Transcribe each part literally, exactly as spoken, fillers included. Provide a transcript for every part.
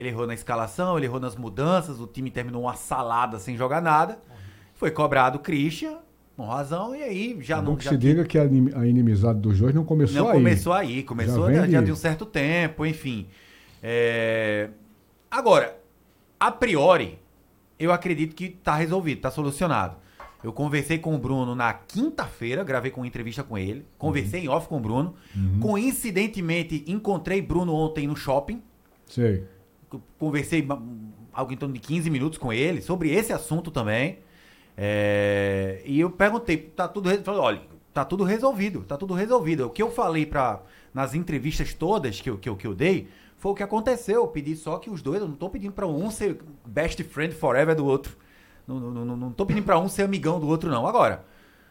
Ele errou na escalação, ele errou nas mudanças, o time terminou uma salada sem jogar nada. Foi cobrado o Christian, com razão, e aí já é não... bom que já se diga que a inim- a inimizade dos dois não começou Não aí. começou aí, começou Já já, vem já de- de um certo tempo, enfim. É, Agora, a priori, eu acredito que tá resolvido, tá solucionado. Eu conversei com o Bruno na quinta-feira, gravei com uma entrevista com ele, conversei em off com o Bruno. Coincidentemente, encontrei Bruno ontem no shopping, Sei. conversei ma- algo em torno de quinze minutos com ele sobre esse assunto também. É, E eu perguntei, tá tudo resolvido? Falei, olha, tá tudo resolvido, tá tudo resolvido. O que eu falei pra, nas entrevistas todas que eu, que, eu, que eu dei foi o que aconteceu. Eu pedi só que os dois, eu não tô pedindo pra um ser best friend forever do outro. Não, não, não, não tô pedindo pra um ser amigão do outro, não. Agora,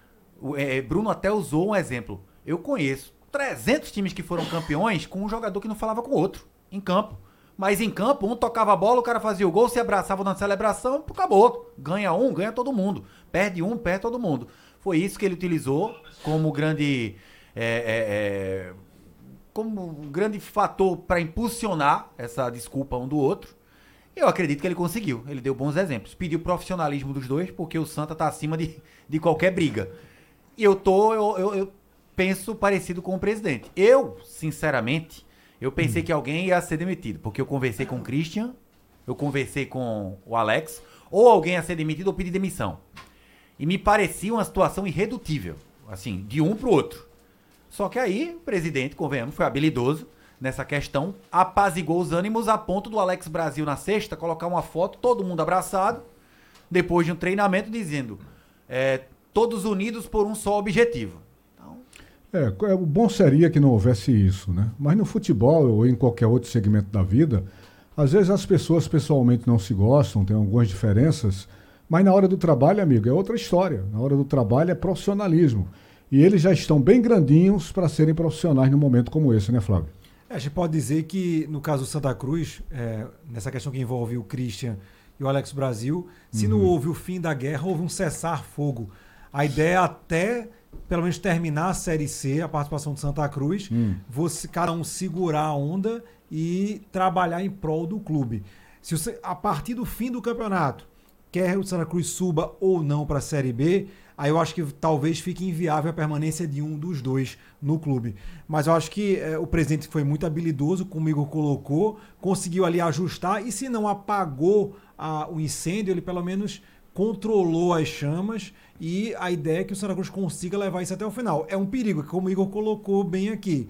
o é, Bruno até usou um exemplo. Eu conheço trezentos times que foram campeões com um jogador que não falava com o outro em campo. Mas em campo, um tocava a bola, o cara fazia o gol, se abraçava na celebração, acabou. Ganha um, ganha todo mundo. Perde um, perde todo mundo. Foi isso que ele utilizou como grande, é, é, é, como um grande fator para impulsionar essa desculpa um do outro. Eu acredito que ele conseguiu. Ele deu bons exemplos. Pediu profissionalismo dos dois, porque o Santa tá acima de, de qualquer briga. E eu tô, eu, eu, eu penso parecido com o presidente. Eu, sinceramente, eu pensei que alguém ia ser demitido, porque eu conversei com o Christian, eu conversei com o Alex, ou alguém ia ser demitido ou pedir demissão. E me parecia uma situação irredutível, assim, de um pro outro. Só que aí, o presidente, convenhamos, foi habilidoso nessa questão, apazigou os ânimos a ponto do Alex Brasil na sexta colocar uma foto, todo mundo abraçado, depois de um treinamento, dizendo é, todos unidos por um só objetivo. Então, É, o bom seria que não houvesse isso, né? Mas no futebol ou em qualquer outro segmento da vida, às vezes as pessoas pessoalmente não se gostam, tem algumas diferenças, mas na hora do trabalho, amigo, é outra história. Na hora do trabalho é profissionalismo. E eles já estão bem grandinhos para serem profissionais num momento como esse, né, Flávio? É, a gente pode dizer que, no caso do Santa Cruz, é, nessa questão que envolve o Christian e o Alex Brasil, se não houve o fim da guerra, houve um cessar-fogo. A ideia é até, pelo menos, terminar a Série C, a participação do Santa Cruz, Hum. você, cada um segurar a onda e trabalhar em prol do clube. Se você, a partir do fim do campeonato, quer o Santa Cruz suba ou não para a Série B, aí eu acho que talvez fique inviável a permanência de um dos dois no clube. Mas eu acho que é, o presidente foi muito habilidoso, como o Igor colocou, conseguiu ali ajustar, e se não apagou a, o incêndio, ele pelo menos controlou as chamas, e a ideia é que o Santa Cruz consiga levar isso até o final. É um perigo, como o Igor colocou bem aqui.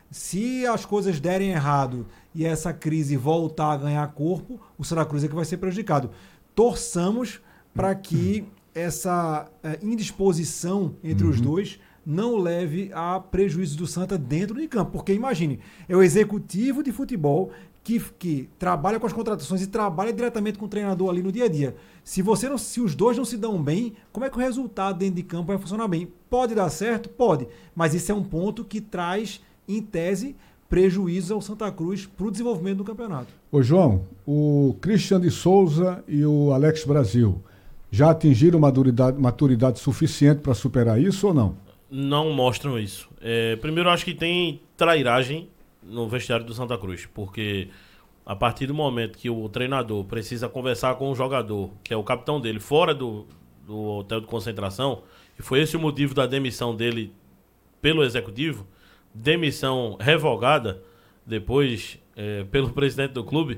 Se as coisas derem errado e essa crise voltar a ganhar corpo, o Santa Cruz é que vai ser prejudicado. Torçamos para que essa é, indisposição entre uhum. os dois não leve a prejuízo do Santa dentro de campo. Porque imagine, é o executivo de futebol que, que trabalha com as contratações e trabalha diretamente com o treinador ali no dia a dia. Se, você não, se os dois não se dão bem, como é que o resultado dentro de campo vai funcionar bem? Pode dar certo? Pode. Mas isso é um ponto que traz, em tese, prejuízo ao Santa Cruz para o desenvolvimento do campeonato. Ô João, o Christian de Souza e o Alex Brasil já atingiram maturidade, maturidade suficiente para superar isso ou não? Não mostram isso. É, primeiro, eu acho que tem trairagem no vestiário do Santa Cruz, porque a partir do momento que o treinador precisa conversar com o jogador, que é o capitão dele, fora do, do hotel de concentração, e foi esse o motivo da demissão dele pelo executivo, demissão revogada depois é, pelo presidente do clube.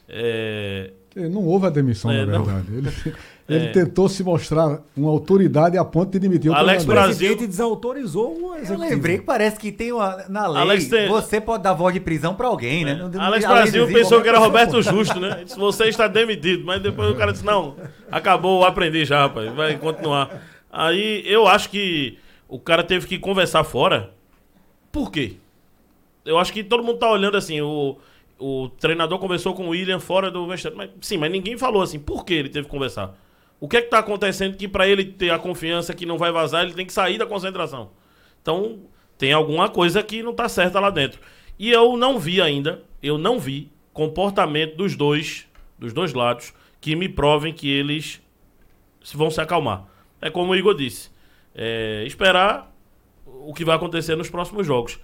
É, Não houve a demissão, é, na verdade. não, ele ele é, tentou se mostrar uma autoridade a ponto de demitir o Alex treinador. Brasil- O presidente desautorizou o eu executivo. lembrei que parece que tem uma, na lei, Alex tem- você pode dar voz de prisão pra alguém, né? É. Não- não- Alex a lei Brasil dizia pensou que era qualquer Roberto Justo, né? Ele disse, você está demitido. Mas depois o cara disse, não, acabou, aprendi já, rapaz, vai continuar. Aí eu acho que o cara teve que conversar fora. Por quê? Eu acho que todo mundo tá olhando assim, o, o treinador conversou com o William fora do vestiário. Mas, sim, mas ninguém falou assim, por que ele teve que conversar? O que é que tá acontecendo que pra ele ter a confiança que não vai vazar, ele tem que sair da concentração? Então, tem alguma coisa que não tá certa lá dentro. E eu não vi ainda, eu não vi comportamento dos dois, dos dois lados, que me provem que eles vão se acalmar. É como o Igor disse, é, esperar o que vai acontecer nos próximos jogos.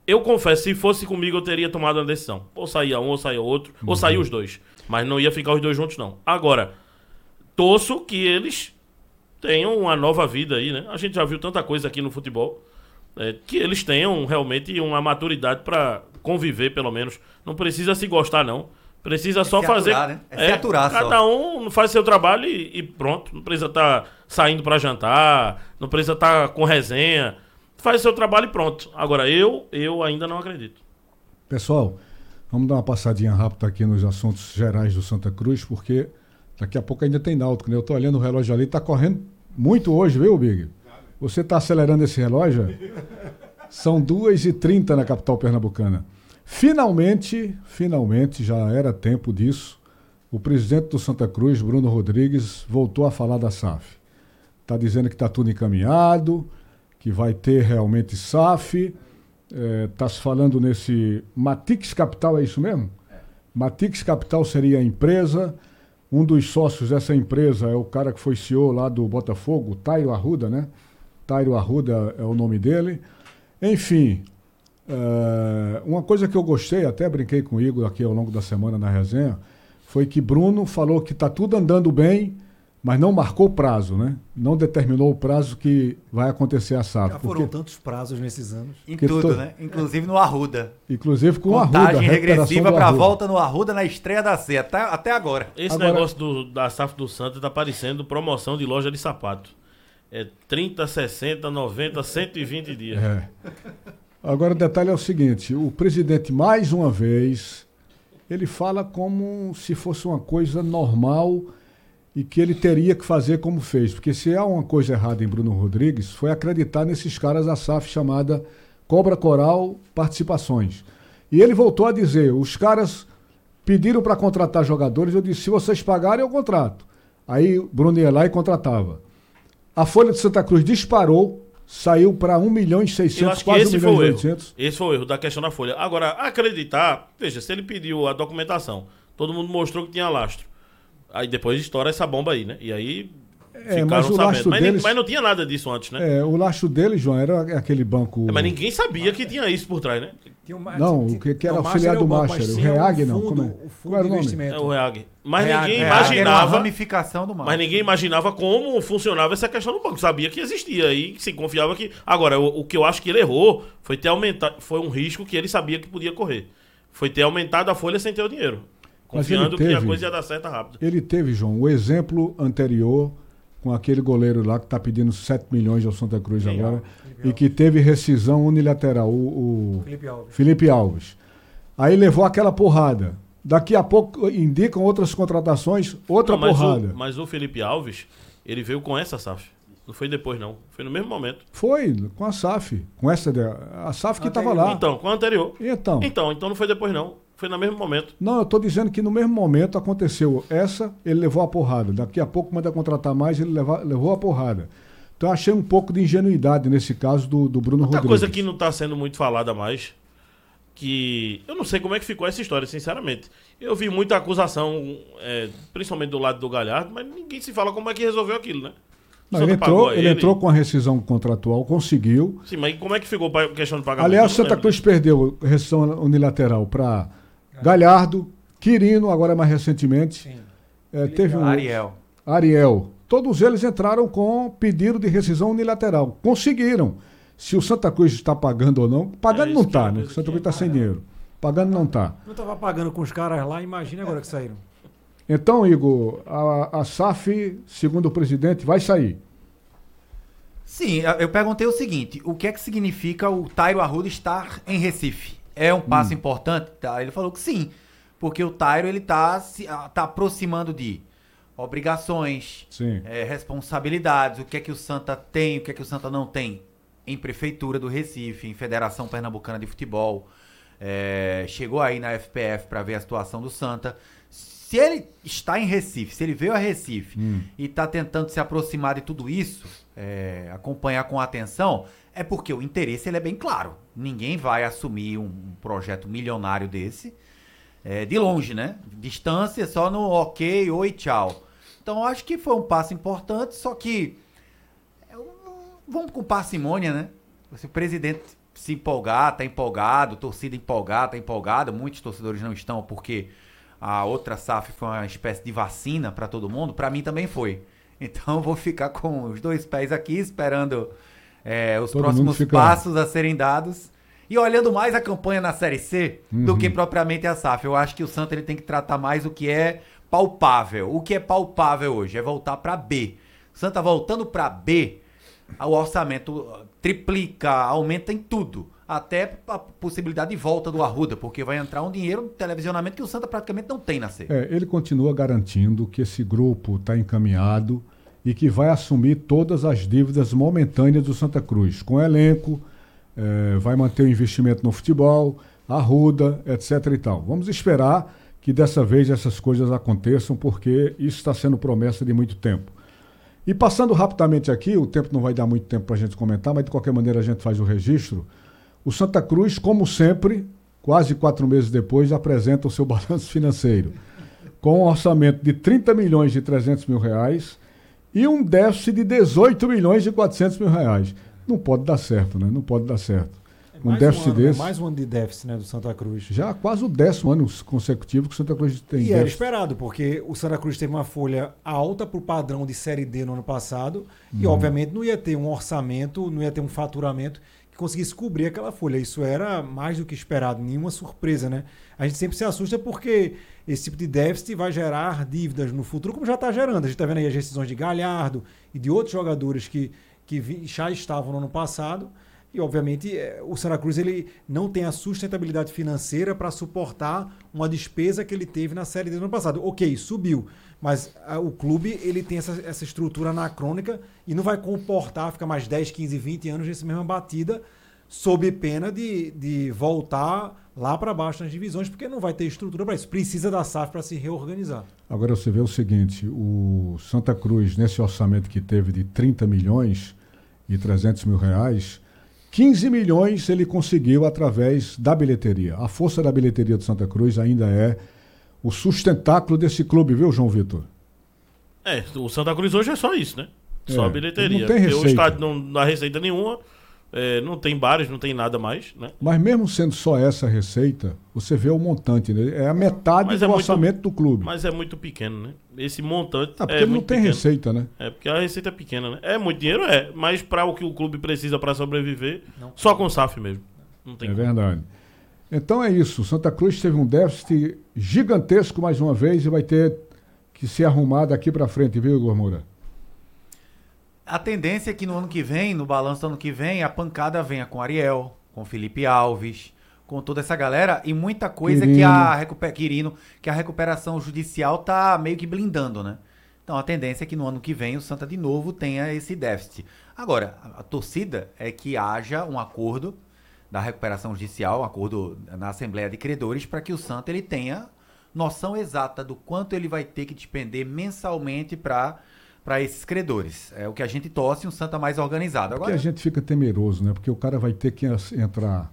Eu confesso, se fosse comigo, eu teria tomado uma decisão. Ou saía um, ou saía outro, uhum. ou saía os dois. Mas não ia ficar os dois juntos, não. Agora, torço que eles tenham uma nova vida aí, né? A gente já viu tanta coisa aqui no futebol. É, que eles tenham realmente uma maturidade para conviver, pelo menos. Não precisa se gostar, não. Precisa é só fazer... Aturar, né? É, é aturar cada só. um faz seu trabalho e, e pronto. Não precisa estar tá saindo para jantar, não precisa estar tá com resenha. Faz seu trabalho e pronto. Agora, eu, eu ainda não acredito. Pessoal, vamos dar uma passadinha rápida aqui nos assuntos gerais do Santa Cruz, porque daqui a pouco ainda tem Náutico, né? Eu tô olhando o relógio ali, tá correndo muito hoje, viu, Big? Você tá acelerando esse relógio? São duas e trinta na capital pernambucana. Finalmente, finalmente, já era tempo disso, o presidente do Santa Cruz, Bruno Rodrigues, voltou a falar da S A F. Tá dizendo que tá tudo encaminhado, que vai ter realmente S A F, está é, se falando nesse Matix Capital, é isso mesmo? É. Matix Capital seria a empresa, um dos sócios dessa empresa é o cara que foi C E O lá do Botafogo, Tairo Arruda, né? Tairo Arruda é o nome dele. Enfim, é, uma coisa que eu gostei, até brinquei com o Igor aqui ao longo da semana na resenha, foi que Bruno falou que está tudo andando bem, mas não marcou prazo, né? Não determinou o prazo que vai acontecer a S A F. Já foram tantos prazos nesses anos. Em tudo, to... né? Inclusive no Arruda. Inclusive com o Arruda. Contagem regressiva para a volta no Arruda na estreia da C, até, até agora. Esse agora... negócio do, da S A F do Santa tá parecendo promoção de loja de sapato. É trinta, sessenta, noventa, cento e vinte dias. É. Agora o detalhe é o seguinte, o presidente, mais uma vez, ele fala como se fosse uma coisa normal e que ele teria que fazer como fez. Porque se há uma coisa errada em Bruno Rodrigues, foi acreditar nesses caras da S A F chamada Cobra Coral Participações. E ele voltou a dizer, os caras pediram para contratar jogadores, eu disse, se vocês pagarem, eu contrato. Aí Bruno ia lá e contratava. A Folha de Santa Cruz disparou, saiu para um milhão e seiscentos, quase um milhão e oitocentos. Esse foi o erro da questão da Folha. Agora, acreditar, veja, se ele pediu a documentação, todo mundo mostrou que tinha lastro. Aí depois estoura essa bomba aí, né? E aí é, ficaram mas sabendo. Mas, deles, mas não tinha nada disso antes, né? É, o lastro dele, João, era aquele banco... É, mas ninguém sabia que tinha isso por trás, né? Uma, não, o que, que era auxiliar do Master, o Reag, não. Como é? O fundo de investimento. É o Reag. Mas Reag, ninguém Reag imaginava... Era a ramificação do Master. Mas ninguém imaginava como funcionava essa questão do banco. Sabia que existia e se confiava que... Agora, o, o que eu acho que ele errou foi ter aumentado... Foi um risco que ele sabia que podia correr. Foi ter aumentado a folha sem ter o dinheiro. Confiando teve, que a coisa ia dar certo rápido. Ele teve, João, o exemplo anterior com aquele goleiro lá que está pedindo sete milhões ao Santa Cruz Sim, agora e que teve rescisão unilateral, o, o Felipe Alves. Felipe Alves. Aí levou aquela porrada. Daqui a pouco indicam outras contratações, outra não, mas porrada. O, mas o Felipe Alves, ele veio com essa S A F. Não foi depois, não. Foi no mesmo momento. Foi, com a S A F. Com essa, a S A F que estava lá. Então, com a anterior. Então. Então, então não foi depois, não. Foi no mesmo momento. Não, eu estou dizendo que no mesmo momento aconteceu essa, ele levou a porrada. Daqui a pouco manda contratar mais, ele leva, levou a porrada. Então eu achei um pouco de ingenuidade nesse caso do, do Bruno Outra Rodrigues. Outra coisa que não está sendo muito falada mais, que eu não sei como é que ficou essa história, sinceramente. Eu vi muita acusação, é, principalmente do lado do Galhardo, mas ninguém se fala como é que resolveu aquilo, né? Não, ele entrou, ele, ele entrou com a rescisão contratual, conseguiu. Sim, mas como é que ficou a questão de pagamento? Aliás, Santa Cruz perdeu rescisão unilateral para Galhardo, Quirino, agora mais recentemente. É, teve um Ariel. Ariel. Todos eles entraram com pedido de rescisão unilateral. Conseguiram. Se o Santa Cruz está pagando ou não, pagando é não está, né? O Santa Cruz está sem dinheiro. Pagando não está. Não estava pagando com os caras lá, imagina agora que saíram. Então, Igor, a, a S A F, segundo o presidente, vai sair. Sim, eu perguntei o seguinte, o que é que significa o Tairo Arruda estar em Recife? É um passo hum. importante? Tá? Ele falou que sim, porque o Tairo ele está se tá aproximando de obrigações, é, responsabilidades, o que é que o Santa tem, o que é que o Santa não tem em Prefeitura do Recife, em Federação Pernambucana de Futebol, é, chegou aí na F P F para ver a situação do Santa. Se ele está em Recife, se ele veio a Recife hum. e está tentando se aproximar de tudo isso, é, acompanhar com atenção, é porque o interesse ele é bem claro. Ninguém vai assumir um, um projeto milionário desse é, de longe, né? Distância só no ok, oi, tchau. Então, eu acho que foi um passo importante, só que é, vamos com parcimônia, né? Se o presidente se empolgar, tá empolgado, torcida empolgada, tá empolgada. Muitos torcedores não estão porque a outra S A F foi uma espécie de vacina para todo mundo. Para mim também foi. Então eu vou ficar com os dois pés aqui esperando é, os todo próximos fica... passos a serem dados. E olhando mais a campanha na Série C uhum. do que propriamente a S A F. Eu acho que o Santa ele tem que tratar mais o que é palpável. O que é palpável hoje é voltar para B. O Santa voltando para B, o orçamento triplica, aumenta em tudo. Até a possibilidade de volta do Arruda, porque vai entrar um dinheiro no televisionamento que o Santa praticamente não tem na C. É, ele continua garantindo que esse grupo está encaminhado e que vai assumir todas as dívidas momentâneas do Santa Cruz, com elenco, é, vai manter o investimento no futebol, Arruda, etc e tal. Vamos esperar que dessa vez essas coisas aconteçam, porque isso está sendo promessa de muito tempo. E passando rapidamente aqui, o tempo não vai dar muito tempo para a gente comentar, mas de qualquer maneira a gente faz o registro. O Santa Cruz, como sempre, quase quatro meses depois, apresenta o seu balanço financeiro, com um orçamento de trinta milhões e trezentos mil reais e um déficit de dezoito milhões e quatrocentos mil reais. Não pode dar certo, né? Não pode dar certo. É um déficit um ano, desse. É mais um ano de déficit, né, do Santa Cruz. Já quase o décimo ano consecutivo que o Santa Cruz tem. E déficit. era esperado, porque o Santa Cruz teve uma folha alta para o padrão de Série D no ano passado hum. e, obviamente, não ia ter um orçamento, não ia ter um faturamento que conseguisse cobrir aquela folha. Isso era mais do que esperado, nenhuma surpresa, né? A gente sempre se assusta porque esse tipo de déficit vai gerar dívidas no futuro, como já está gerando. A gente está vendo aí as decisões de Galhardo e de outros jogadores que, que já estavam no ano passado. E, obviamente, o Santa Cruz ele não tem a sustentabilidade financeira para suportar uma despesa que ele teve na Série D do ano passado. Ok, subiu, mas a, o clube ele tem essa, essa estrutura anacrônica e não vai comportar, ficar mais dez, quinze, vinte anos nessa mesma batida, sob pena de, de voltar lá para baixo nas divisões, porque não vai ter estrutura para isso. Precisa da S A F para se reorganizar. Agora você vê o seguinte, o Santa Cruz, nesse orçamento que teve de trinta milhões e trezentos mil reais... quinze milhões ele conseguiu através da bilheteria. A força da bilheteria do Santa Cruz ainda é o sustentáculo desse clube, viu, João Vitor? É, o Santa Cruz hoje é só isso, né? Só é, a bilheteria. Não tem receita. O estádio não dá receita nenhuma, é, não tem bares, não tem nada mais, né? Mas mesmo sendo só essa receita, você vê o montante, né? É a metade mas do é orçamento muito, do clube. Mas é muito pequeno, né? Esse montante ah, porque é não muito tem pequeno. receita, né? É porque a receita é pequena, né? É muito dinheiro, é. Mas para o que o clube precisa para sobreviver, não. Só com o S A F mesmo. Não tem é como. Verdade. Então é isso. Santa Cruz teve um déficit gigantesco mais uma vez e vai ter que se arrumar daqui para frente, viu, Igor Moura? A tendência é que no ano que vem, no balanço do ano que vem, a pancada venha com Ariel, com Felipe Alves, com toda essa galera e muita coisa Quirino. que a recuper... Quirino, que a recuperação judicial tá meio que blindando, né? Então a tendência é que no ano que vem o Santa de novo tenha esse déficit. Agora, a, a torcida é que haja um acordo da recuperação judicial, um acordo na Assembleia de Credores, para que o Santa ele tenha noção exata do quanto ele vai ter que despender mensalmente para para esses credores. É o que a gente torce, um Santa mais organizado. Agora... Porque a gente fica temeroso, né? Porque o cara vai ter que entrar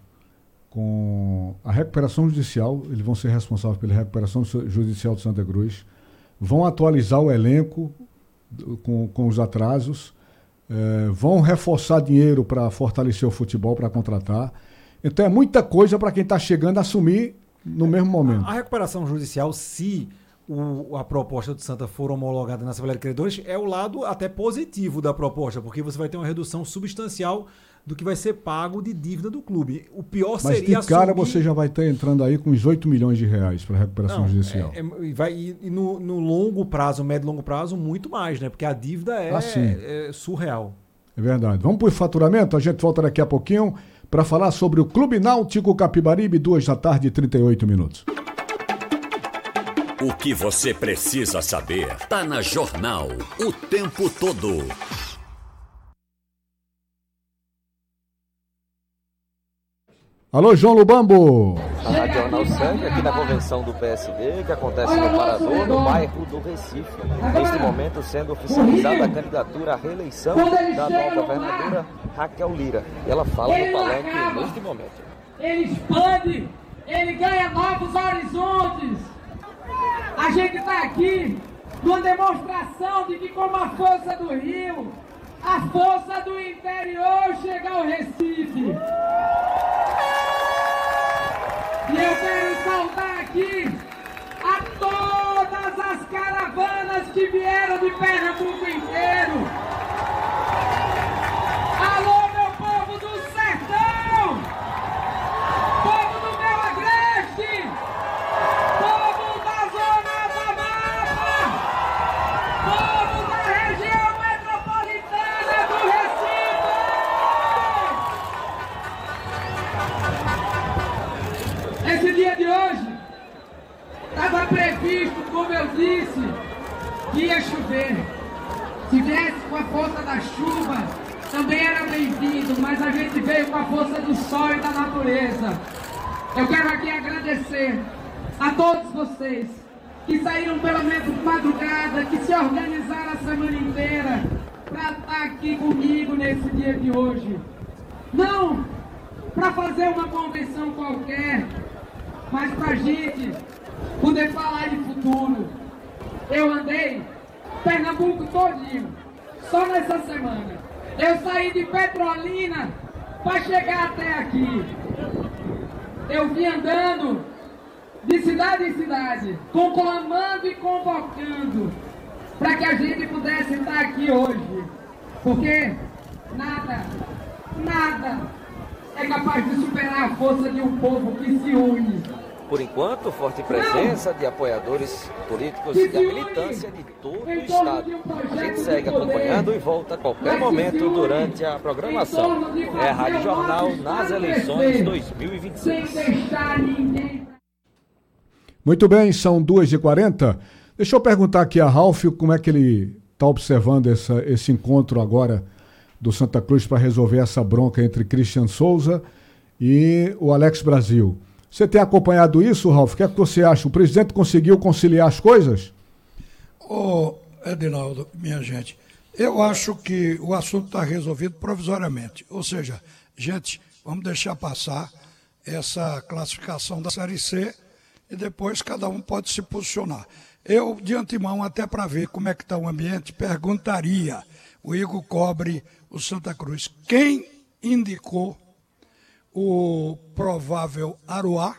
com a recuperação judicial, eles vão ser responsáveis pela recuperação judicial do Santa Cruz, vão atualizar o elenco com, com os atrasos, é, vão reforçar dinheiro para fortalecer o futebol, para contratar. Então é muita coisa para quem está chegando a assumir no mesmo momento. A, a recuperação judicial, se o, a proposta do Santa for homologada na Assembleia de Credores, é o lado até positivo da proposta, porque você vai ter uma redução substancial do que vai ser pago de dívida do clube. O pior Mas seria de cara assumir... você já vai estar entrando aí com uns oito milhões de reais para recuperação Não, judicial. É, é, vai, e no, no longo prazo, médio e longo prazo, muito mais, né? Porque a dívida é, ah, é surreal. É verdade. Vamos para o faturamento? A gente volta daqui a pouquinho para falar sobre o Clube Náutico Capibaribe, duas da tarde e trinta e oito minutos. O que você precisa saber está na Jornal o tempo todo. Alô, João Lubambo. A Rádio Jornal segue aqui na convenção do P S D, que acontece no Parador, no bairro do Recife. Neste momento, sendo oficializada a candidatura à reeleição da atual governadora Raquel Lira. E ela fala no palanque neste momento. Ele expande, ele ganha novos horizontes. A gente está aqui numa demonstração de que, como a força do rio, a força do interior chega ao Recife. E eu quero saudar aqui a todas as caravanas que vieram de Pernambuco inteiro. Alô, meu povo do sertão! Povo do meu agreste! Povo da zona da Mata! Povo da região metropolitana do Recife! Esse dia de hoje estava previsto, como eu disse, que ia chover. Se viesse com a força da chuva, também era bem-vindo, mas a gente veio com a força do sol e da natureza. Eu quero aqui agradecer a todos vocês que saíram pelo menos de madrugada, que se organizaram a semana inteira para estar aqui comigo nesse dia de hoje. Não para fazer uma convenção qualquer, mas para a gente poder falar de futuro. Eu andei Pernambuco todinho, só nessa semana. Eu saí de Petrolina para chegar até aqui. Eu vim andando de cidade em cidade, conclamando e convocando para que a gente pudesse estar aqui hoje. Porque nada, nada é capaz de superar a força de um povo que se une. Por enquanto, forte presença de apoiadores políticos e a militância de todo o Estado. A gente segue acompanhando e volta a qualquer momento durante a programação. É a Rádio Jornal nas eleições dois mil e vinte e seis. Muito bem, são duas e quarenta. Deixa eu perguntar aqui a Ralf como é que ele está observando essa, esse encontro agora do Santa Cruz para resolver essa bronca entre Christian Souza e o Alex Brasil. Você tem acompanhado isso, Ralf? O que é que você acha? O presidente conseguiu conciliar as coisas? Ô, Edinaldo, minha gente, eu acho que o assunto está resolvido provisoriamente. Ou seja, gente, vamos deixar passar essa classificação da Série C e depois cada um pode se posicionar. Eu, de antemão, até para ver como é que está o ambiente, perguntaria, o Igor Cobre, o Santa Cruz, quem indicou o provável Aruá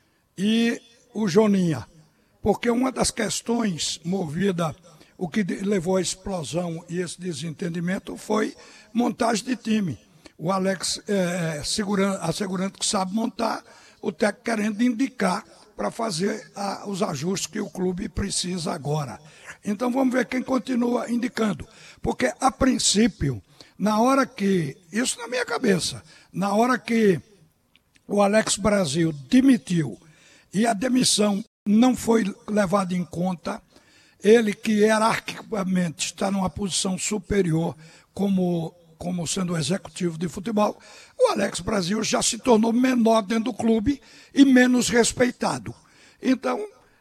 e o Joninha, porque uma das questões movida, o que levou à explosão e esse desentendimento foi montagem de time. O Alex é, segurando, assegurando que sabe montar, o técnico querendo indicar para fazer a, os ajustes que o clube precisa agora. Então vamos ver quem continua indicando, porque a princípio, na hora que, isso na minha cabeça, na hora que o Alex Brasil demitiu e a demissão não foi levada em conta, ele que hierarquicamente está numa posição superior como, como sendo executivo de futebol, o Alex Brasil já se tornou menor dentro do clube e menos respeitado. Então,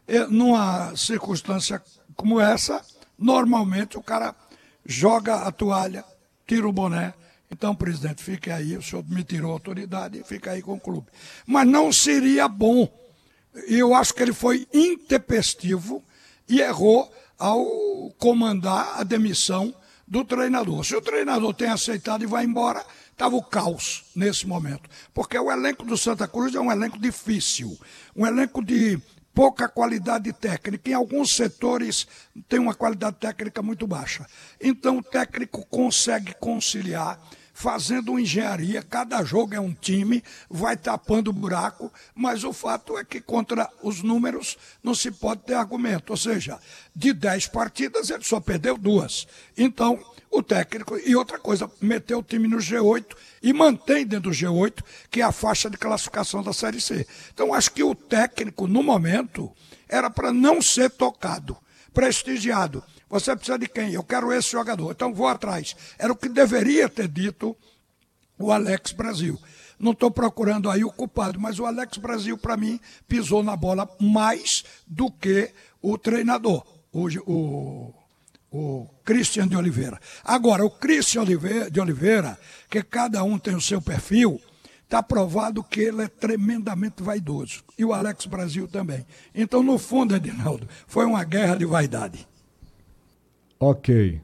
numa circunstância como essa, normalmente o cara joga a toalha, tira o boné. Então, presidente, fique aí, o senhor me tirou a autoridade, fica aí com o clube. Mas não seria bom. E eu acho que ele foi intempestivo e errou ao comandar a demissão do treinador. Se o treinador tem aceitado e vai embora, estava o caos nesse momento. Porque o elenco do Santa Cruz é um elenco difícil, um elenco de pouca qualidade técnica. Em alguns setores tem uma qualidade técnica muito baixa. Então o técnico consegue conciliar, fazendo engenharia, cada jogo é um time, vai tapando o buraco, mas o fato é que contra os números não se pode ter argumento. Ou seja, de dez partidas ele só perdeu duas. Então o técnico, e outra coisa, meteu o time no G oito e mantém dentro do G oito, que é a faixa de classificação da Série C. Então acho que o técnico, no momento, era para não ser tocado, prestigiado. Você precisa de quem? Eu quero esse jogador, então vou atrás. Era o que deveria ter dito o Alex Brasil. Não estou procurando aí o culpado, mas o Alex Brasil, para mim, pisou na bola mais do que o treinador, o, o, o Christian de Oliveira. Agora, o Christian de Oliveira, que cada um tem o seu perfil, está provado que ele é tremendamente vaidoso. E o Alex Brasil também. Então, no fundo, Edinaldo, foi uma guerra de vaidade. Ok.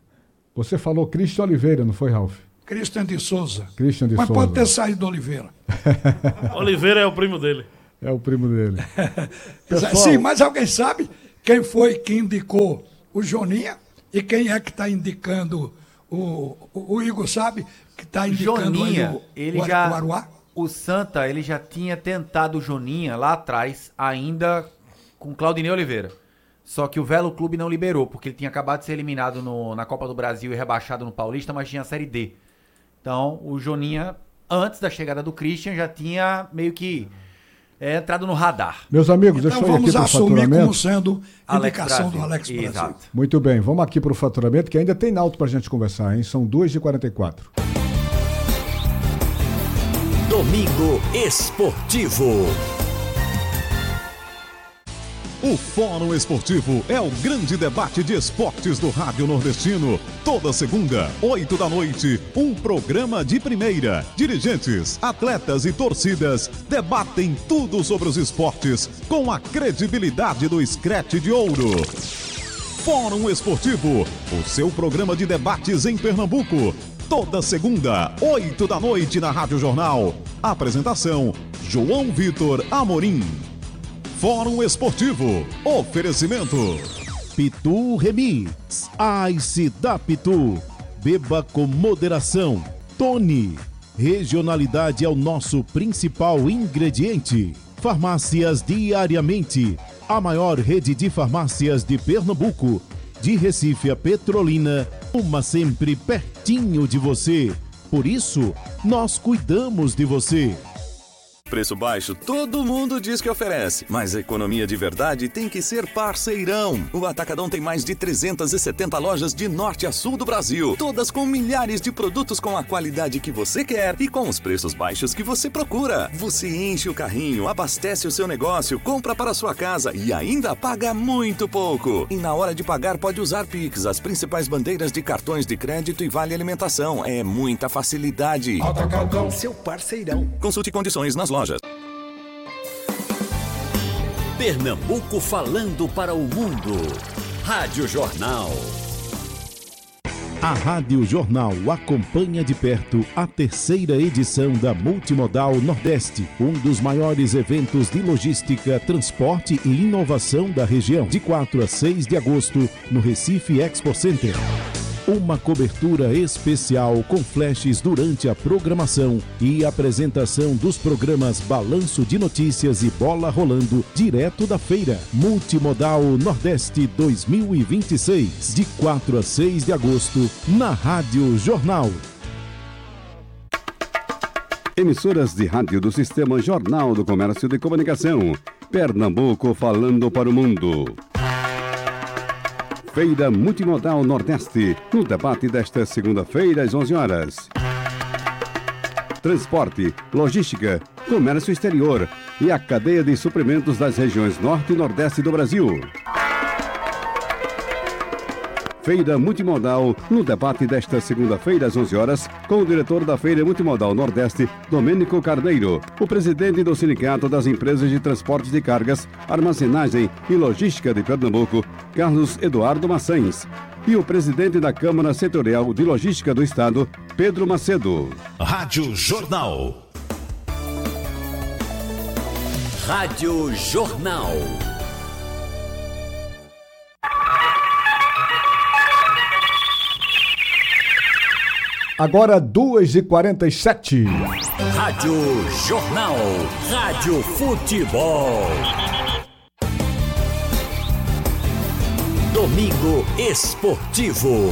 Você falou Christian Oliveira, não foi, Ralf? Christian de Souza. Christian de Mas Souza. pode ter saído do Oliveira. Oliveira é o primo dele. É o primo dele. Pessoal, Sim, mas alguém sabe quem foi que indicou o Joninha? E quem é que está indicando o, o, o Igor, sabe? Que está indicando Joninha, aí o, ele o, já, o Aruá? O Santa, ele já tinha tentado o Joninha lá atrás, ainda com Claudinei Oliveira. Só que o Velo Clube não liberou, porque ele tinha acabado de ser eliminado no, na Copa do Brasil e rebaixado no Paulista, mas tinha a Série D. Então, o Joninha, antes da chegada do Christian, já tinha meio que é, entrado no radar. Meus amigos, Então deixa eu ir aqui vamos para o assumir faturamento. como sendo Alex indicação Brasil. do Alex Brasil. Exato. Muito bem, vamos aqui para o faturamento, que ainda tem Náutico para a gente conversar, hein? São duas e quarenta e quatro. Domingo Esportivo. O Fórum Esportivo é o grande debate de esportes do Rádio Nordestino. Toda segunda, oito da noite, um programa de primeira. Dirigentes, atletas e torcidas debatem tudo sobre os esportes com a credibilidade do Screte de Ouro. Fórum Esportivo, o seu programa de debates em Pernambuco. Toda segunda, oito da noite na Rádio Jornal. Apresentação, João Vitor Amorim. Fórum Esportivo. Oferecimento. Pitu Remix. Ice da Pitu. Beba com moderação. Tony. Regionalidade é o nosso principal ingrediente. Farmácias Diariamente. A maior rede de farmácias de Pernambuco. De Recife a Petrolina. Uma sempre pertinho de você. Por isso, nós cuidamos de você. Preço baixo, todo mundo diz que oferece, mas a economia de verdade tem que ser parceirão. O Atacadão tem mais de trezentas e setenta lojas de norte a sul do Brasil, todas com milhares de produtos com a qualidade que você quer e com os preços baixos que você procura. Você enche o carrinho, abastece o seu negócio, compra para sua casa e ainda paga muito pouco. E na hora de pagar pode usar Pix, as principais bandeiras de cartões de crédito e vale alimentação. É muita facilidade. Atacadão, seu parceirão. Consulte condições nas lojas. Pernambuco falando para o mundo. Rádio Jornal. A Rádio Jornal acompanha de perto a terceira edição da Multimodal Nordeste, um dos maiores eventos de logística, transporte e inovação da região, de quatro a seis de agosto, no Recife Expo Center. Uma cobertura especial com flashes durante a programação e apresentação dos programas Balanço de Notícias e Bola Rolando, direto da feira. Multimodal Nordeste dois mil e vinte e seis, de quatro a seis de agosto, na Rádio Jornal. Emissoras de rádio do Sistema Jornal do Comércio de Comunicação. Pernambuco falando para o mundo. Feira Multimodal Nordeste, no debate desta segunda-feira às onze horas. Transporte, logística, comércio exterior e a cadeia de suprimentos das regiões Norte e Nordeste do Brasil. Feira Multimodal, no debate desta segunda-feira às onze horas, com o diretor da Feira Multimodal Nordeste, Domênico Carneiro, o presidente do Sindicato das Empresas de Transporte de Cargas, Armazenagem e Logística de Pernambuco, Carlos Eduardo Maçães, e o presidente da Câmara Setorial de Logística do Estado, Pedro Macedo. Rádio Jornal. Rádio Jornal. Agora duas e quarenta e sete. Rádio Jornal. Rádio Futebol. Domingo Esportivo.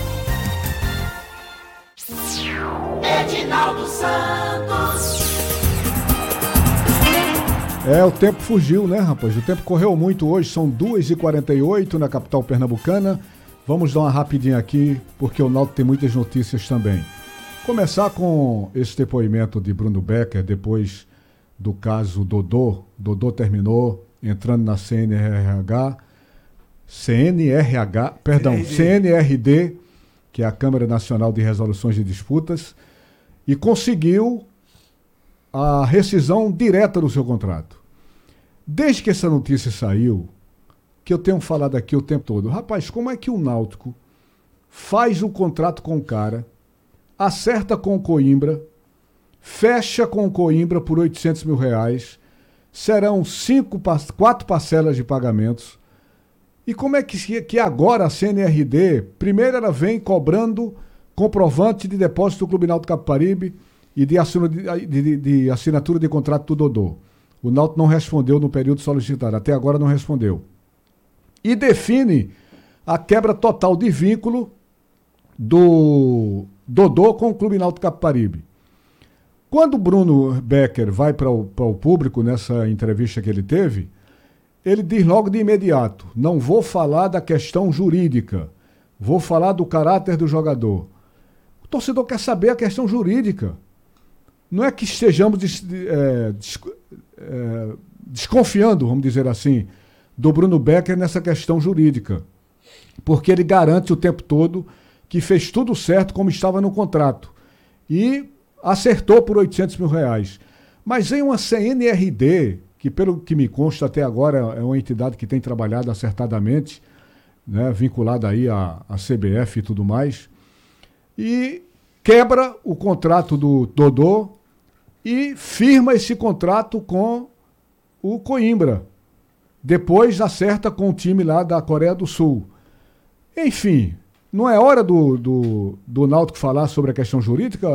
Edinaldo Santos. É, o tempo fugiu, né, rapaz? O tempo correu muito hoje, são duas e quarenta e oito na capital pernambucana. Vamos dar uma rapidinha aqui, porque o Náutico tem muitas notícias também. Começar com esse depoimento de Bruno Becker, depois do caso Dodô. Dodô terminou entrando na C N R H, C N R H, perdão, C N R D, que é a Câmara Nacional de Resoluções de Disputas, e conseguiu a rescisão direta do seu contrato. Desde que essa notícia saiu, que eu tenho falado aqui o tempo todo, rapaz, como é que o Náutico faz o contrato com o cara, acerta com o Coimbra, fecha com o Coimbra por oitocentos mil reais, serão cinco, quatro parcelas de pagamentos. E como é que, que agora a C N R D, primeiro ela vem cobrando comprovante de depósito do Clube Náutico Capibaribe e de, assina, de, de, de assinatura de contrato do Dodô. O Náutico não respondeu no período solicitado, até agora não respondeu. E define a quebra total de vínculo do Dodô com o Clube Náutico Capibaribe. Quando o Bruno Becker vai para o, para o público, nessa entrevista que ele teve, ele diz logo de imediato, não vou falar da questão jurídica, vou falar do caráter do jogador. O torcedor quer saber a questão jurídica. Não é que estejamos des, é, des, é, desconfiando, vamos dizer assim, do Bruno Becker nessa questão jurídica, porque ele garante o tempo todo que fez tudo certo como estava no contrato e acertou por oitocentos mil reais. Mas em uma C N R D, que pelo que me consta até agora é uma entidade que tem trabalhado acertadamente, né, vinculada aí à, à C B F e tudo mais, e quebra o contrato do Dodô e firma esse contrato com o Coimbra. Depois acerta com o time lá da Coreia do Sul. Enfim, não é hora do, do, do Náutico falar sobre a questão jurídica,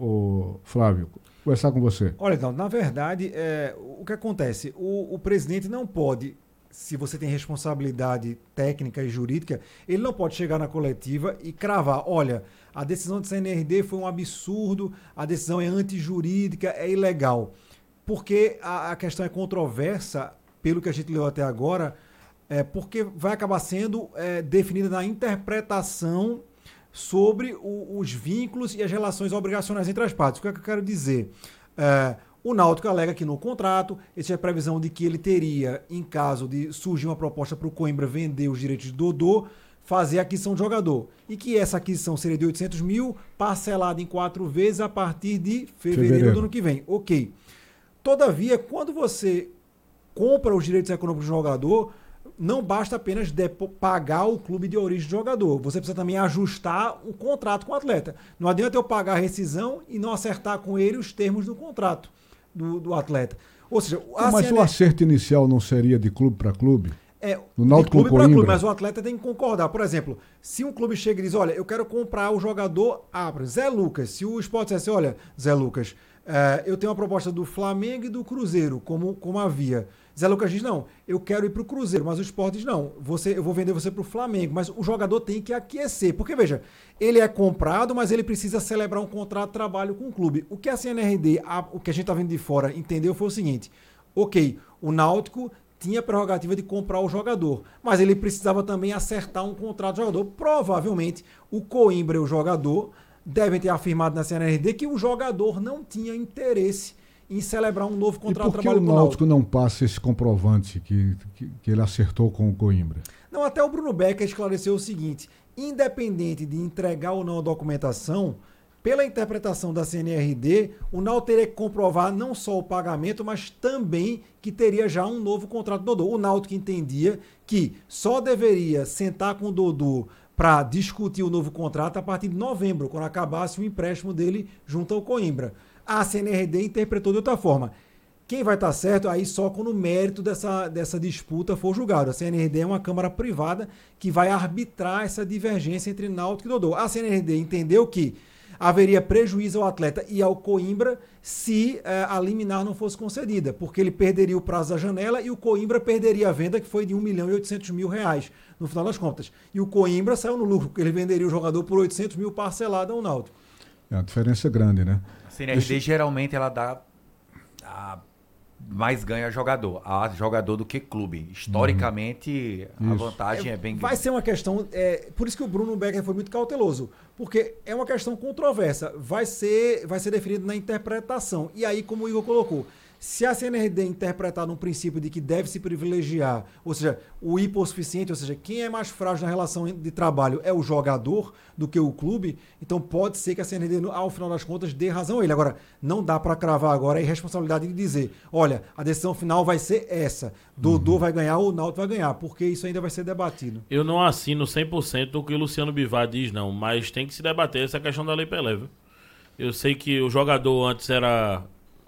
ô, ô, Flávio? Conversar com você. Olha, então, na verdade, é, o que acontece? O, o presidente não pode, se você tem responsabilidade técnica e jurídica, ele não pode chegar na coletiva e cravar, olha, a decisão do C N R D foi um absurdo, a decisão é antijurídica, é ilegal. Porque a, a questão é controversa, pelo que a gente leu até agora, é, porque vai acabar sendo é, definida na interpretação sobre o, os vínculos e as relações obrigacionais entre as partes. O que é que eu quero dizer? É, o Náutico alega que no contrato existe a previsão de que ele teria, em caso de surgir uma proposta para o Coimbra vender os direitos de Dodô, fazer a aquisição de jogador. E que essa aquisição seria de oitocentos mil, parcelada em quatro vezes a partir de fevereiro, fevereiro. do ano que vem. Ok. Todavia, quando você compra os direitos econômicos do jogador, não basta apenas depo- pagar o clube de origem do jogador. Você precisa também ajustar o contrato com o atleta. Não adianta eu pagar a rescisão e não acertar com ele os termos do contrato do, do atleta. Ou seja, a Mas C N... o acerto inicial não seria de clube para clube? É, no Náutico clube para clube, Coimbra. mas o atleta tem que concordar. Por exemplo, se um clube chega e diz, olha, eu quero comprar o jogador A, por exemplo, Zé Lucas. Se o Sport dissesse, olha, Zé Lucas, é, eu tenho uma proposta do Flamengo e do Cruzeiro, como, como havia. Zé Lucas diz, não, eu quero ir para o Cruzeiro, mas o Sport diz, não, você, eu vou vender você para o Flamengo, mas o jogador tem que aquecer, porque veja, ele é comprado, mas ele precisa celebrar um contrato de trabalho com o clube. O que a C N R D, a, o que a gente está vendo de fora, entendeu foi o seguinte, ok, o Náutico tinha a prerrogativa de comprar o jogador, mas ele precisava também acertar um contrato de jogador. Provavelmente o Coimbra e o jogador devem ter afirmado na C N R D que o jogador não tinha interesse em celebrar um novo contrato de trabalho com o Náutico. E por que o Náutico não passa esse comprovante que, que, que ele acertou com o Coimbra? Não, até o Bruno Becker esclareceu o seguinte, independente de entregar ou não a documentação, pela interpretação da C N R D, o Náutico teria que comprovar não só o pagamento, mas também que teria já um novo contrato do Dodô. O Náutico entendia que só deveria sentar com o Dodô para discutir o novo contrato a partir de novembro, quando acabasse o empréstimo dele junto ao Coimbra. A C N R D interpretou de outra forma. Quem vai estar certo aí só quando o mérito dessa, dessa disputa for julgado. A C N R D é uma câmara privada que vai arbitrar essa divergência entre Náutico e Dodô. A C N R D entendeu que haveria prejuízo ao atleta e ao Coimbra se eh, a liminar não fosse concedida, porque ele perderia o prazo da janela e o Coimbra perderia a venda, que foi de um milhão e oitocentos mil reais, no final das contas. E o Coimbra saiu no lucro, porque ele venderia o jogador por oitocentos mil parcelado ao Náutico. É, a diferença é grande, né? A C N R D Deixa... geralmente ela dá a... mais ganha jogador, a jogador do que clube. Historicamente, hum. a isso. vantagem é, é bem grande. Vai ser uma questão, é, por isso que o Bruno Becker foi muito cauteloso, porque é uma questão controversa, vai ser, vai ser definido na interpretação. E aí, como o Igor colocou, Se a C N R D interpretar num princípio de que deve se privilegiar, ou seja, o hipossuficiente, ou seja, quem é mais frágil na relação de trabalho é o jogador do que o clube, então pode ser que a C N R D, ao final das contas, dê razão a ele. Agora, não dá para cravar agora a irresponsabilidade de dizer, olha, a decisão final vai ser essa, Dodô uhum. vai ganhar ou o Náutico vai ganhar, porque isso ainda vai ser debatido. Eu não assino cem por cento o que o Luciano Bivar diz, não, mas tem que se debater essa questão da Lei Pelé, viu? Eu sei que o jogador antes era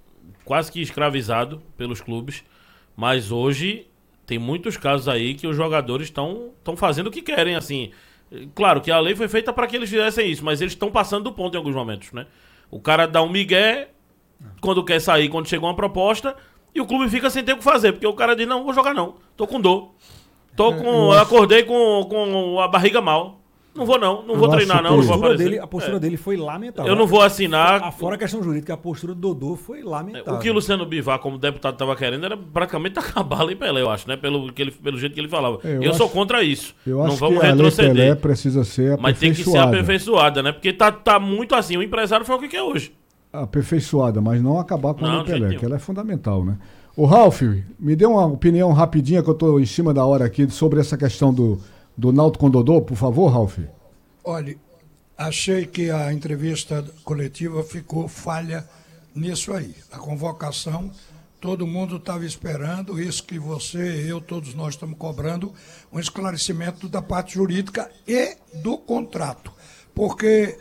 quase que escravizado pelos clubes, mas hoje tem muitos casos aí que os jogadores estão fazendo o que querem, assim. Claro que a lei foi feita para que eles fizessem isso, mas eles estão passando do ponto em alguns momentos, né? O cara dá um migué quando quer sair, quando chega uma proposta, e o clube fica sem ter o que fazer, porque o cara diz, não, vou jogar não, tô com dor, tô com, acordei com, com a barriga mal. Não vou não, não vou treinar não, não vou aparecer. Dele, a postura é. dele foi lamentável. Eu não vou assinar... Afora a questão jurídica, a postura do Dodô foi lamentável. O que o Luciano Bivar, como deputado, estava querendo era praticamente acabar a Lei Pelé, eu acho, né? Pelo, que ele, pelo jeito que ele falava. É, eu eu sou acho, contra isso. Eu não acho vamos que retroceder. A Lei Pelé precisa ser aperfeiçoada. Mas tem que ser aperfeiçoada, né? Porque tá, tá muito assim, o empresário foi o que é hoje. Aperfeiçoada, mas não acabar com não, a Lei Pelé, que ela é fundamental, né? Ô Ralf, me dê uma opinião rapidinha, que eu estou em cima da hora aqui, sobre essa questão do, do Náutico com Dodô, por favor, Ralf. Olha, achei que a entrevista coletiva ficou falha nisso aí. A convocação, todo mundo estava esperando, isso que você, eu, todos nós estamos cobrando, um esclarecimento da parte jurídica e do contrato. Porque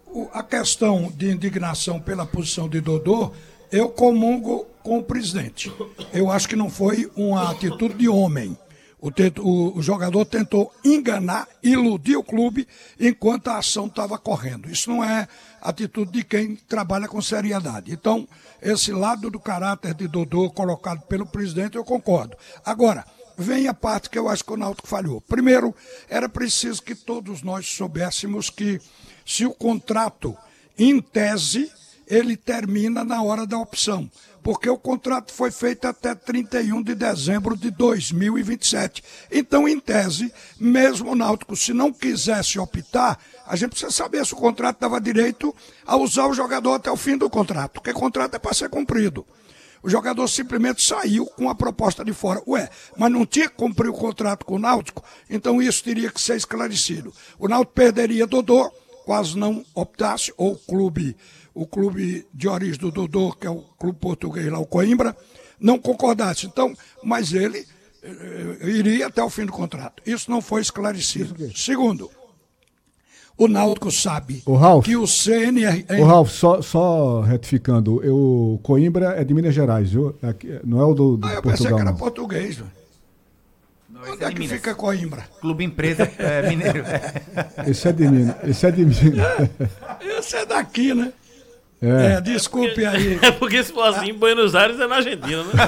a questão de indignação pela posição de Dodô, eu comungo com o presidente. Eu acho que não foi uma atitude de homem. O, tento, o, o jogador tentou enganar, iludir o clube enquanto a ação estava correndo. Isso não é atitude de quem trabalha com seriedade. Então, esse lado do caráter de Dodô colocado pelo presidente, eu concordo. Agora, vem a parte que eu acho que o Náutico falhou. Primeiro, era preciso que todos nós soubéssemos que se o contrato, em tese, ele termina na hora da opção. Porque o contrato foi feito até trinta e um de dezembro de dois mil e vinte e sete. Então, em tese, mesmo o Náutico, se não quisesse optar, a gente precisa saber se o contrato dava direito a usar o jogador até o fim do contrato, porque o contrato é para ser cumprido. O jogador simplesmente saiu com a proposta de fora. Ué, mas não tinha que cumprir o contrato com o Náutico? Então isso teria que ser esclarecido. O Náutico perderia Dodô, quase não optasse, ou o clube... o clube de origem do Dodô, que é o clube português lá, o Coimbra, não concordasse. Então, mas ele eh, iria até o fim do contrato. Isso não foi esclarecido. Segundo, o Náutico sabe o Ralf, que o C N R... O Ralf, só, só retificando, eu, o Coimbra é de Minas Gerais, viu? Não é o do, do ah, eu Portugal, pensei que era não. português, velho. Onde é que Minas. Fica Coimbra? Clube Empresa é, Mineiro. Esse é de Minas. Esse é de Minas. Esse é daqui, né? É. é, desculpe é porque, aí. É porque se for assim, Buenos Aires é na Argentina, né?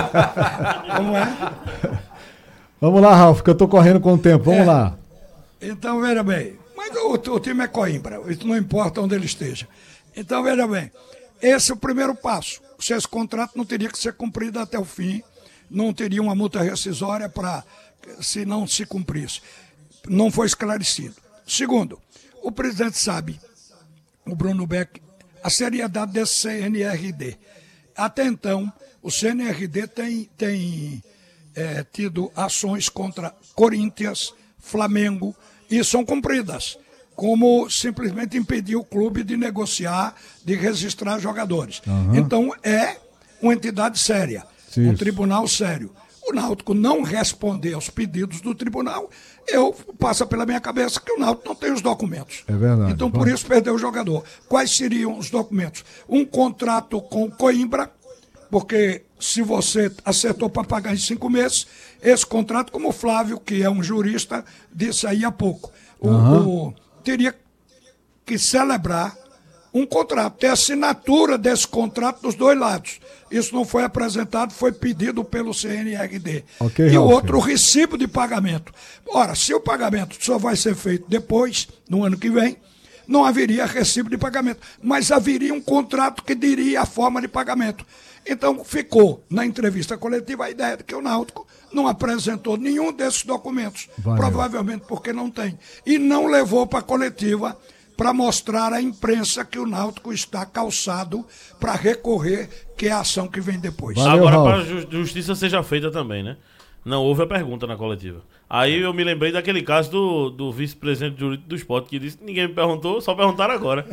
Como é? Vamos lá, Ralf, que eu tô correndo com o tempo. Vamos é. lá. Então, veja bem. Mas o, o time é Coimbra, isso não importa onde ele esteja. Então, veja bem. Esse é o primeiro passo. Se esse contrato não teria que ser cumprido até o fim, não teria uma multa rescisória para se não se cumprisse. Não foi esclarecido. Segundo, o presidente sabe, o Bruno Beck, a seriedade desse C N R D. Até então, o C N R D tem, tem é, tido ações contra Corinthians, Flamengo, e são cumpridas, como simplesmente impedir o clube de negociar, de registrar jogadores. Uhum. Então, é uma entidade séria, Sim. um tribunal sério. O Náutico não responder aos pedidos do tribunal, eu passa pela minha cabeça que o Náutico não tem os documentos. É verdade. Então, por isso, perdeu o jogador. Quais seriam os documentos? Um contrato com Coimbra, porque se você acertou para pagar em cinco meses, esse contrato, como o Flávio, que é um jurista, disse aí há pouco, o, uhum. o, teria que celebrar um contrato, ter assinatura desse contrato dos dois lados. Isso não foi apresentado, foi pedido pelo C N R D. Okay, e o Ralf. outro, o recibo de pagamento. Ora, se o pagamento só vai ser feito depois, no ano que vem, não haveria recibo de pagamento, mas haveria um contrato que diria a forma de pagamento. Então, ficou na entrevista coletiva a ideia de que o Náutico não apresentou nenhum desses documentos, Valeu. provavelmente porque não tem, e não levou para a coletiva para mostrar à imprensa que o Náutico está calçado para recorrer, que é a ação que vem depois. Valeu, agora, para a ju- justiça seja feita também, né? Não houve a pergunta na coletiva. Aí eu me lembrei daquele caso do, do vice-presidente jurídico do esporte, que disse que ninguém me perguntou, só perguntaram agora.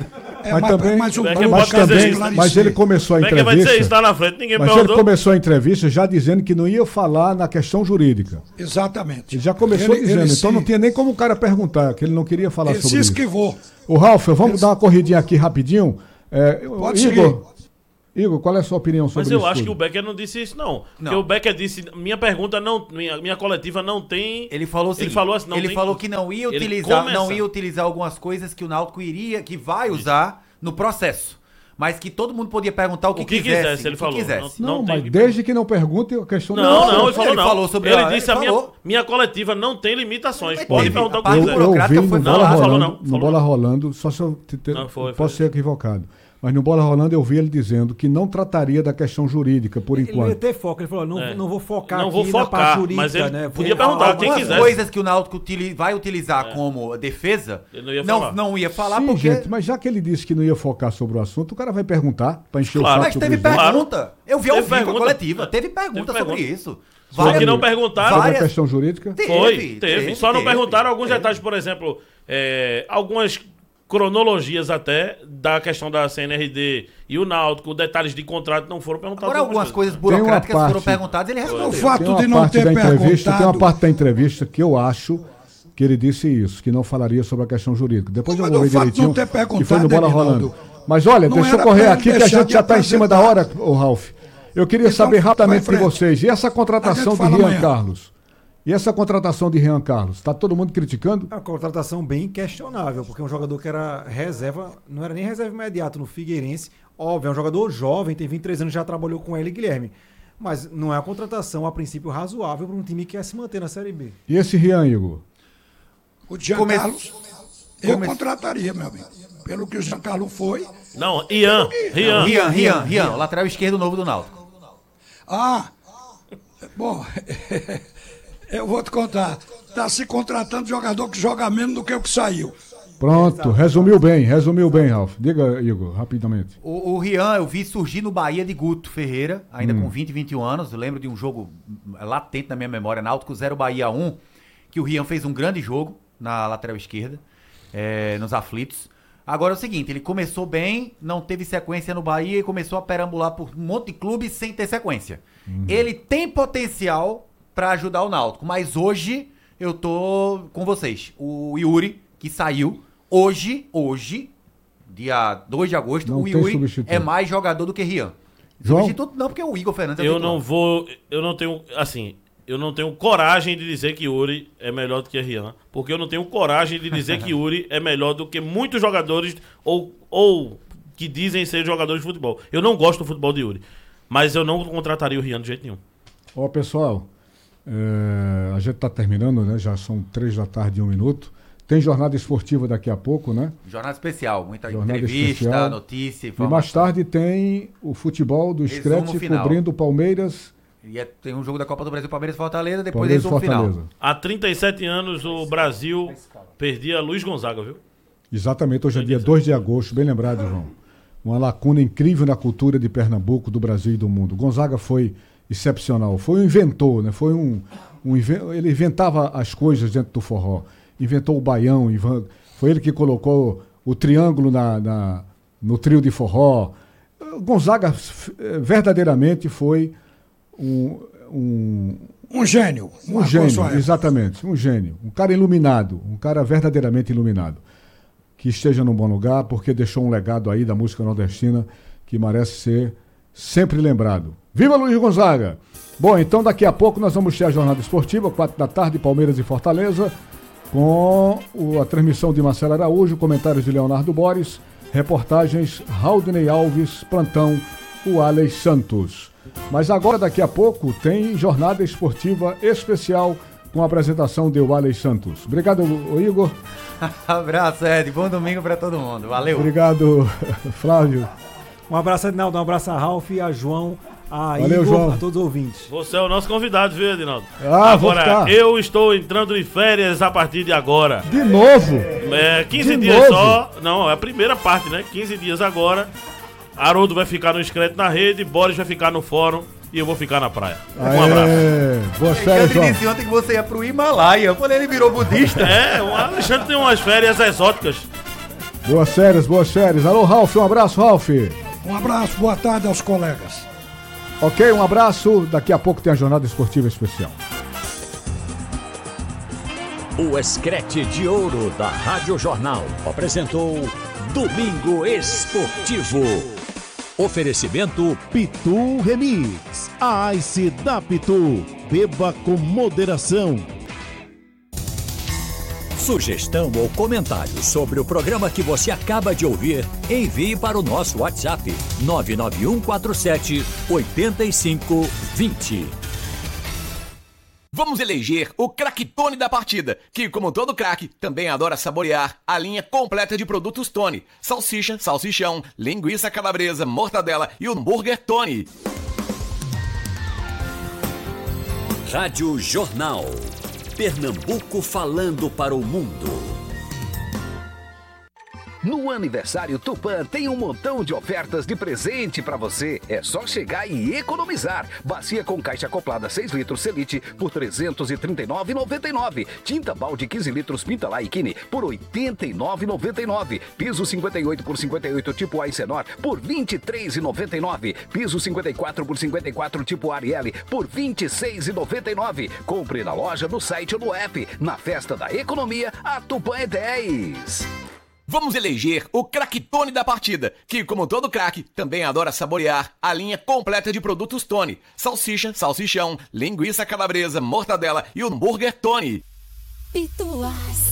É, mas, mas, também, mas, o mas, Becker mas, também, mas ele começou a entrevista... vai dizer isso lá na frente, ninguém mas perguntou. ele começou a entrevista já dizendo que não ia falar na questão jurídica. Exatamente. Ele já começou ele, dizendo, ele então se... não tinha nem como o cara perguntar, que ele não queria falar ele sobre se isso. esquivou. O Ralf, vamos ele... dar uma corridinha aqui rapidinho. É, Pode Igor, seguir. Igor, qual é a sua opinião sobre Mas isso? eu acho tudo? que o Becker não disse isso, não. Não. Porque o Becker disse, minha pergunta não, minha, minha coletiva não tem... Ele falou assim, ele falou, assim, não ele tem... falou que não ia Ele utilizar, começa. não ia utilizar algumas coisas que o Náutico iria, que vai usar no processo. Mas que todo mundo podia perguntar o que, O que quisesse, quisesse, ele o que falou. quisesse. Não, Não mas tem- desde que não pergunte a questão Não, do não, ele falou Ele não. falou sobre ele a- disse, ele a minha, falou. minha coletiva não tem limitações. Mas Pode teve. perguntar o que A parte quiser. Eu, eu burocrática vi foi no falar. Bola Não, falou Rolando, não, no falou Bola não. Rolando, só se eu te- te- Não, foi, posso foi. ser equivocado, mas no Bola Rolando eu vi ele dizendo que não trataria da questão jurídica por Ele ia enquanto. ter foco, ele falou, não, É. não vou focar Não aqui vou na focar, parte jurídica, mas ele né? podia Vou- perguntar quem Algumas quiser. coisas que o Náutico utili- vai utilizar como defesa, Ele não ia não, falar. não ia falar Sim, porque... gente, mas já que ele disse que não ia focar sobre o assunto, o cara vai perguntar para encher Claro. o Mas saco teve sobre isso. pergunta. Eu vi ao Teve vivo a pergunta. coletiva. Teve pergunta Teve sobre pergunta. isso. Só que não perguntaram. Sobre a várias- questão jurídica? Teve, Foi, teve. teve, Só não teve, perguntaram alguns teve. detalhes, por exemplo, é, algumas cronologias até da questão da C N R D e o Náutico, detalhes de contrato não foram perguntados. Agora algumas coisas Tem uma burocráticas foram parte- perguntadas e ele O respondeu. fato Tem uma de não parte ter da entrevista, perguntado... tem uma parte da entrevista que eu acho que ele disse isso, que não falaria sobre a questão jurídica. Depois Mas eu vou o ver fato de direitinho não ter que foi no perguntado, Bola Edinaldo, Rolando. Mas olha, não deixa eu era correr pra aqui que a deixar gente de já está em cima da apresentar. hora, ô Ralf. Eu queria Então, saber rapidamente vai de em frente. vocês. E essa contratação A de gente fala Rian amanhã. Carlos? E essa contratação de Rian Carlos? Está todo mundo criticando? É uma contratação bem questionável, porque é um jogador que era reserva, não era nem reserva imediato no Figueirense. Óbvio, é um jogador jovem, tem vinte e três anos, já trabalhou com ele e Guilherme. Mas não é uma contratação, a princípio, razoável para um time que quer se manter na Série B. E esse Rian, Igor? O Jean Come- Carlos, eu Come- contrataria, meu amigo. Pelo que o Jean Carlos foi. Não, Ian, Rian. Rian, Rian, Rian, o lateral esquerdo novo do Náutico. Ah, bom, eu vou te contar. Está se contratando jogador que joga menos do que o que saiu. Pronto, resumiu bem, resumiu bem, Ralf. Diga, Igor, rapidamente. O, o Rian eu vi surgir no Bahia de Guto Ferreira, ainda com vinte, vinte e um anos. Eu lembro de um jogo latente na minha memória, Náutico zero Bahia um, que o Rian fez um grande jogo na lateral esquerda, é, nos aflitos. Agora é o seguinte, ele começou bem, não teve sequência no Bahia e começou a perambular por um monte de clubes sem ter sequência. Ele tem potencial pra ajudar o Náutico, mas hoje eu tô com vocês. O Yuri, que saiu, hoje, hoje, dia dois de agosto, Não o tem Yuri substituto. é mais jogador do que Rian. João? Substituto não, porque o Igor Fernandes é Eu titular. não vou. Eu não tenho. Assim, eu não tenho coragem de dizer que Yuri é melhor do que Rian. Porque eu não tenho coragem de dizer que Yuri é melhor do que muitos jogadores ou, ou que dizem ser jogadores de futebol. Eu não gosto do futebol de Yuri. Mas eu não contrataria o Rian de jeito nenhum. Ó, pessoal, é, a gente está terminando, né? Já são três da tarde e um minuto. Tem jornada esportiva daqui a pouco, né? Jornada especial, muita Jornada entrevista, especial. notícia, E informação. mais tarde tem o futebol do Resumo Screte final. cobrindo o Palmeiras. E é- tem um jogo da Copa do Brasil, Palmeiras e Fortaleza, depois Palmeiras e resumo final. Fortaleza. Há trinta e sete anos o Brasil perdia Luiz Gonzaga, viu? Exatamente, hoje é dia dois de agosto, bem lembrado, João. Uma lacuna incrível na cultura de Pernambuco, do Brasil e do mundo. Gonzaga foi excepcional, foi um inventor, né? Foi um, um inven- ele inventava as coisas dentro do forró. Inventou o baião, invan- foi ele que colocou o triângulo na, na- no trio de forró. Gonzaga f- eh, verdadeiramente foi um, um, Um gênio. um marcou gênio, sua época. exatamente, um gênio. Um cara iluminado, um cara verdadeiramente iluminado. Que esteja num bom lugar, porque deixou um legado aí da música nordestina que merece ser sempre lembrado. Viva Luiz Gonzaga! Bom, então daqui a pouco nós vamos ter a jornada esportiva, quatro da tarde, Palmeiras e Fortaleza, com o- a transmissão de Marcelo Araújo, comentários de Leonardo Boris, reportagens Raudney Alves, plantão, o Alex Santos. Mas agora, daqui a pouco, tem jornada esportiva especial com a apresentação de Alex Santos. Obrigado, ô Igor. Abraço, Ed. Bom domingo pra todo mundo. Valeu. Obrigado, Flávio. Um abraço, Edinaldo, um abraço a Ralf, a João, a Valeu, Igor, João. a todos os ouvintes. Você é o nosso convidado, viu, Edinaldo? Ah, vou agora, ficar. eu estou entrando em férias a partir de agora. De novo? É, quinze De dias novo? só. Não, é a primeira parte, né? quinze dias agora. Haroldo vai ficar no Inscreto na Rede, Boris vai ficar no Fórum e eu vou ficar na praia. Um abraço. Aê, boa férias, Alexandre João. disse ontem que você ia pro Himalaia. Eu falei, ele virou budista. É, o Alexandre tem umas férias exóticas. Boas férias, boas férias. Alô, Ralf, um abraço, Ralf. Um abraço, boa tarde aos colegas. Ok, um abraço. Daqui a pouco tem a jornada esportiva especial. O Escrete de Ouro da Rádio Jornal apresentou Domingo Esportivo. Oferecimento Pitu Remix. A Ice da Pitu. Beba com moderação. Sugestão ou comentário sobre o programa que você acaba de ouvir, envie para o nosso WhatsApp nove nove um quatro sete oito cinco dois zero. Vamos eleger o craque-tone da partida, que, como todo craque, também adora saborear a linha completa de produtos Tony. Salsicha, salsichão, linguiça calabresa, mortadela e hambúrguer Tony. Rádio Jornal. Pernambuco falando para o mundo. No aniversário Tupã tem um montão de ofertas de presente pra você. É só chegar e economizar. Bacia com caixa acoplada seis litros Selite por trezentos e trinta e nove reais e noventa e nove centavos. Tinta balde quinze litros Pinta Laikini por oitenta e nove reais e noventa e nove centavos. Piso cinquenta e oito por cinquenta e oito tipo Aicenor por vinte e três reais e noventa e nove centavos. Piso cinquenta e quatro por cinquenta e quatro tipo Arielle por vinte e seis reais e noventa e nove centavos. Compre na loja, no site ou no app. Na festa da economia, a Tupã é dez. Vamos eleger o craque-tone da partida, que, como todo craque, também adora saborear a linha completa de produtos Tony. Salsicha, salsichão, linguiça calabresa, mortadela e hambúrguer Tony. Pituás.